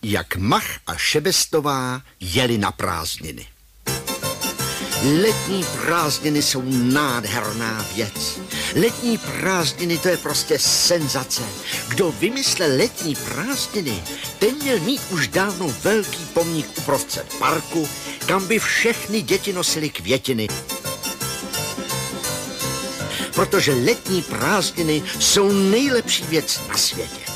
Jak Mach a Šebestová jeli na prázdniny. Letní prázdniny jsou nádherná věc. Letní prázdniny, to je prostě senzace. Kdo vymyslel letní prázdniny, ten měl mít už dávno velký pomník uprostřed parku, kam by všechny děti nosily květiny. Protože letní prázdniny jsou nejlepší věc na světě.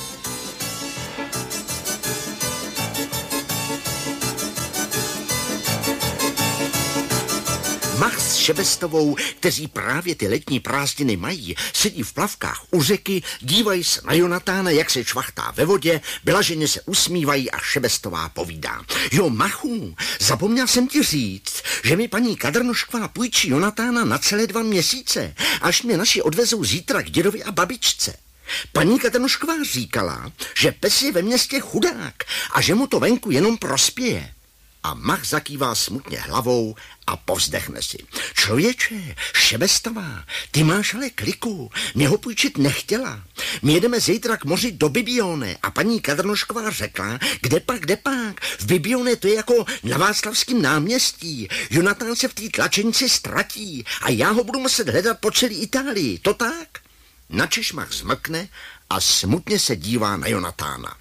Mach s Šebestovou, kteří právě ty letní prázdniny mají, sedí v plavkách u řeky, dívají se na Jonatána, jak se čvachtá ve vodě, blaženě se usmívají a Šebestová povídá. Jo, Machu, zapomněl jsem ti říct, že mi paní Kadrnošková půjčí Jonatána na celé 2 měsíce, až mě naši odvezou zítra k dědovi a babičce. Paní Kadrnošková říkala, že pes je ve městě chudák a že mu to venku jenom prospěje. A Mach zakývá smutně hlavou a povzdechne si. Člověče, Šebestová, ty máš ale kliku, mě ho půjčit nechtěla. My jedeme zítra k moři do Bibione a paní Kadrnošková řekla, kde pak, v Bibione to je jako na Václavském náměstí. Jonatán se v té tlačenici ztratí a já ho budu muset hledat po celé Itálii, to tak? Načež Mach zmlkne a smutně se dívá na Jonatána.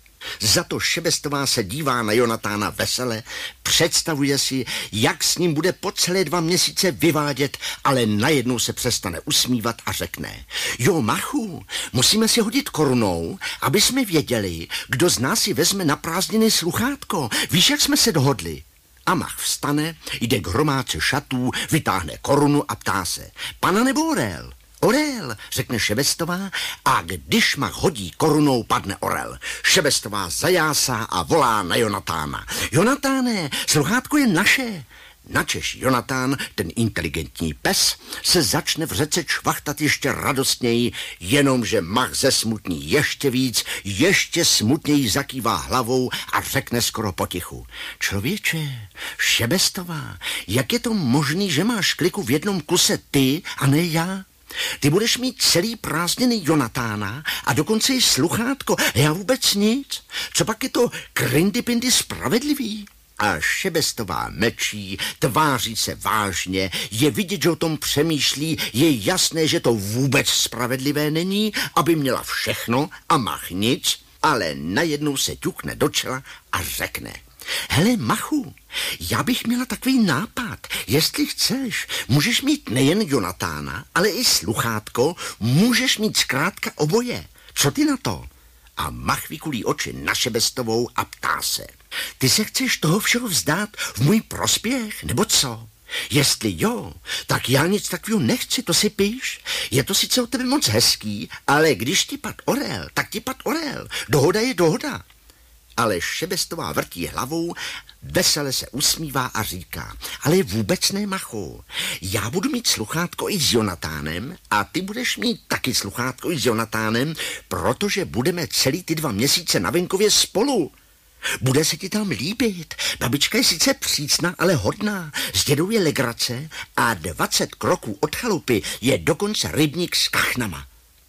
Za to Šebestová se dívá na Jonatána vesele, představuje si, jak s ním bude po celé 2 měsíce vyvádět, ale najednou se přestane usmívat a řekne. Jo, Machu, musíme si hodit korunou, aby jsme věděli, kdo z nás si vezme na prázdniny sluchátko. Víš, jak jsme se dohodli? A Mach vstane, jde k hromádce šatů, vytáhne korunu a ptá se. Pana nebo orel? Orel, řekne Šebestová a když Mach hodí korunou, padne orel. Šebestová zajásá a volá na Jonatána. Jonatáne, sluchátko je naše. Načež Jonatán, ten inteligentní pes, se začne v řece čvachtat ještě radostněji, jenomže Mach zesmutní ještě víc, ještě smutněji zakývá hlavou a řekne skoro potichu. Člověče, Šebestová, jak je to možný, že máš kliku v jednom kuse ty a ne já? Ty budeš mít celý prázdniny Jonatána a dokonce i sluchátko. Já vůbec nic. Co pak je to krindy-pindy spravedlivý? A Šebestová mlčí, tváří se vážně, je vidět, že o tom přemýšlí, je jasné, že to vůbec spravedlivé není, aby měla všechno a Mach nic, ale najednou se ťukne do čela a řekne. Hele, Machu, já bych měla takový nápad. Jestli chceš, můžeš mít nejen Jonatána, ale i sluchátko, můžeš mít zkrátka oboje. Co ty na to? A Mach vykulí oči na Šebestovou a ptá se. Ty se chceš toho všeho vzdát v můj prospěch, nebo co? Jestli jo, tak já nic takového nechci, to si píš. Je to sice od tebe moc hezký, ale když ti pad orel, tak ti pad orel. Dohoda je dohoda. Ale Šebestová vrtí hlavou, vesele se usmívá a říká, ale vůbec ne, Machu. Já budu mít sluchátko i s Jonatánem a ty budeš mít taky sluchátko i s Jonatánem, protože budeme celý ty 2 měsíce na venkově spolu. Bude se ti tam líbit. Babička je sice přísná, ale hodná. S dědou je legrace a 20 kroků od chalupy je dokonce rybník s kachnama.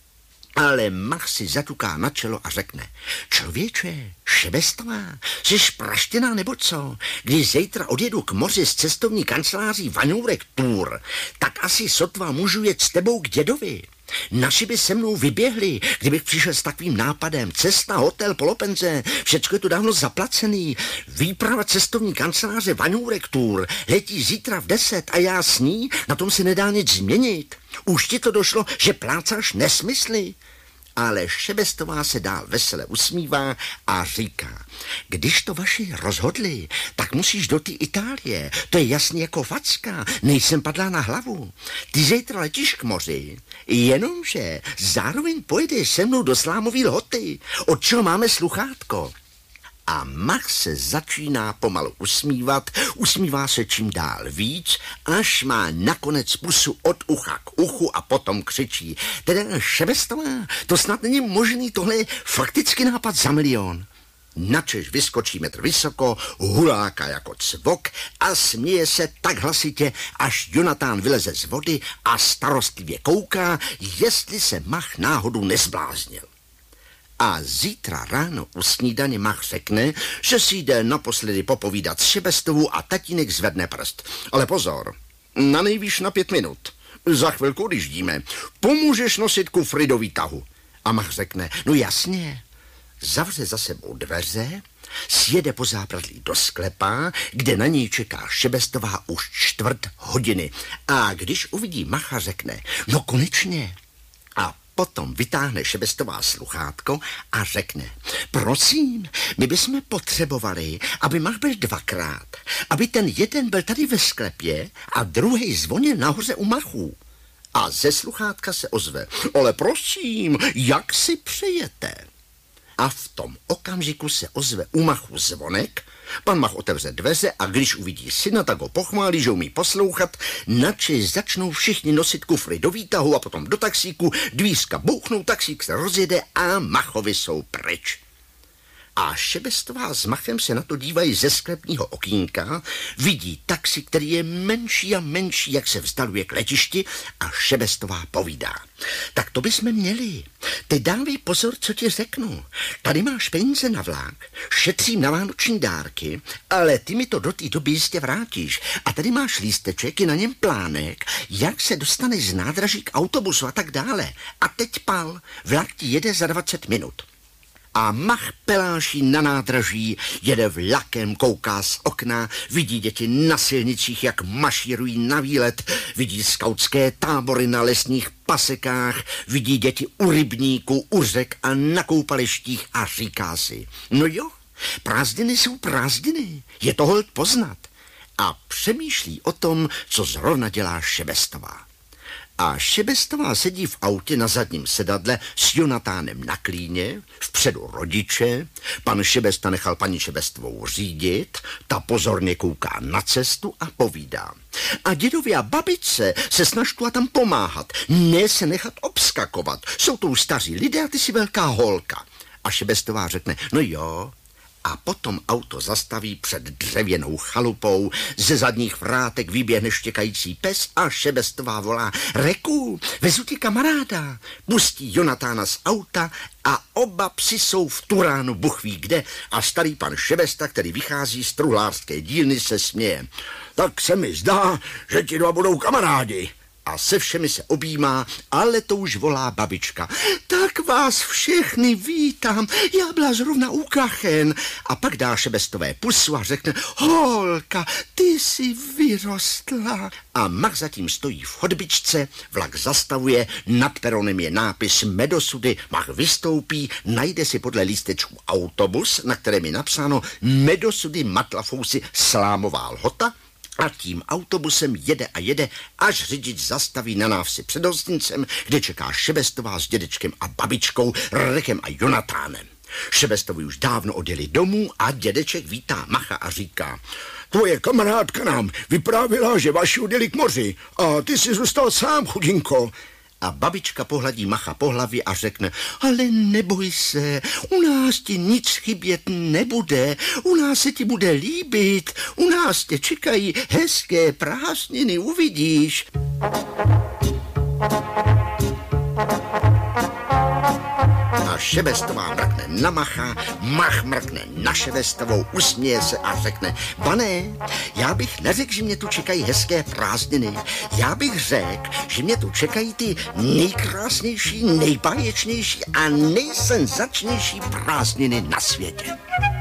Ale Mach si zatuká na čelo a řekne, člověče, Šebestová, jsi praštěná nebo co? Když zítra odjedu k moři s cestovní kanceláří Vaňůrek Tour, tak asi sotva můžu jet s tebou k dědovi. Naši by se mnou vyběhli, kdybych přišel s takovým nápadem. Cesta, hotel, polopenze, všecko je tu dávno zaplacený. Výprava cestovní kanceláře Vaňůrek Tour letí zítra v 10 a já s ní, na tom se nedá nic změnit. Už ti to došlo, že plácáš nesmysly? Ale Šebestová se dál vesele usmívá a říká, když to vaši rozhodli, tak musíš do té Itálie, to je jasně jako facka, nejsem padla na hlavu. Ty zítra letíš k moři, jenomže zároveň pojedeš se mnou do Slámový Lhoty, od čeho máme sluchátko. A Mach se začíná pomalu usmívat, usmívá se čím dál víc, až má nakonec pusu od ucha k uchu a potom křičí. Teda Šebestová, to snad není možný, tohle je fakticky nápad za milion. Načež vyskočí metr vysoko, huláka jako cvok a směje se tak hlasitě, až Jonatán vyleze z vody a starostlivě kouká, jestli se Mach náhodou nezbláznil. A zítra ráno u snídaně Mach řekne, že si jde naposledy popovídat s Šebestovou a tatínek zvedne prst. Ale pozor, na nejvýš na 5 minut. Za chvilku, když jdíme, pomůžeš nosit kufry do výtahu. A Mach řekne, no jasně. Zavře za sebou dveře, sjede po zábradlí do sklepa, kde na něj čeká Šebestová už 1/4 hodiny. A když uvidí Macha, řekne, no konečně. A potom vytáhne Šebestová sluchátko a řekne, prosím, my bychom potřebovali, aby Mach byl 2krát, aby ten jeden byl tady ve sklepě a druhý zvonil nahoře u Machů. A ze sluchátka se ozve, ale prosím, jak si přejete? A v tom okamžiku se ozve u Machu zvonek, pan Mach otevře dveře a když uvidí syna, tak ho pochválí, že umí poslouchat, načež začnou všichni nosit kufry do výtahu a potom do taxíku, dvířka bouchnou, taxík se rozjede a Machovi jsou pryč. A Šebestová s Machem se na to dívají ze sklepního okýnka, vidí taxi, který je menší a menší, jak se vzdaluje k letišti a Šebestová povídá. Tak to bychom měli. Teď dávej pozor, co ti řeknu. Tady máš peníze na vlák, šetřím na vánoční dárky, ale ty mi to do té doby jistě vrátíš. A tady máš lísteček, je na něm plánek, jak se dostaneš z nádraží k autobusu a tak dále. A teď pal, vlak ti jede za 20 minut. A Mach peláší na nádraží, jede vlakem, kouká z okna, vidí děti na silnicích, jak mašírují na výlet, vidí skautské tábory na lesních pasekách, vidí děti u rybníků, u řek a na koupalištích a říká si, no jo, prázdniny jsou prázdniny, je to holt poznat. A přemýšlí o tom, co zrovna dělá Šebestová. A Šebestová sedí v autě na zadním sedadle s Jonatánem na klíně, vpředu rodiče, pan Šebesta nechal paní Šebestovou řídit, ta pozorně kouká na cestu a povídá. A dědovi a babičce se snaž tu a tam pomáhat, ne se nechat obskakovat, jsou to staří lidé a ty jsi velká holka. A Šebestová řekne, no jo. A potom auto zastaví před dřevěnou chalupou, ze zadních vrátek vyběhne štěkající pes a Šebestová volá, Reku, vezu ti kamaráda. Pustí Jonatána z auta a oba psi jsou v turánu buchví kde a starý pan Šebesta, který vychází z truhlářské dílny, se směje. Tak se mi zdá, že ti dva budou kamarádi. A se všemi se objímá, ale to už volá babička. Tak vás všechny vítám, já byla zrovna u kachen. A pak dá Šebestové pusu a řekne, holka, ty jsi vyrostla. A Mach zatím stojí v chodbičce, vlak zastavuje, nad peronem je nápis Medosudy, Mach vystoupí, najde si podle lístečku autobus, na kterém je napsáno Medosudy Matlafousy Slámová Lhota, a tím autobusem jede a jede, až řidič zastaví na návsi před hostincem, kde čeká Šebestová s dědečkem a babičkou, Rekem a Jonatánem. Šebestovi už dávno odjeli domů a dědeček vítá Macha a říká, tvoje kamarádka nám vyprávěla, že vaši odjeli k moři a ty jsi zůstal sám, chudinko. A babička pohladí Macha po hlavě a řekne, ale neboj se, u nás ti nic chybět nebude, u nás se ti bude líbit, u nás tě čekají hezké prázdniny, uvidíš. A Šebestová mrkne na Macha, Mach mrkne na Šebestovou, usměje se a řekne, pane, já bych neřekl, že mě tu čekají hezké prázdniny. Já bych řekl, že mě tu čekají ty nejkrásnější, nejbáječnější a nejsenzačnější prázdniny na světě.